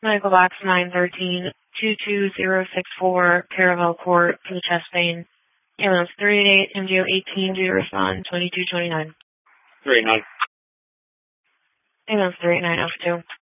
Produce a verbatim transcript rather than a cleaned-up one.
Medical box nine thirteen two two zero six four, Caravel Court for the chest pain. Ambulance three eight eight, M G O eighteen, due to respond twenty-two twenty-nine. three eight nine. Ambulance three eight nine, Alpha two.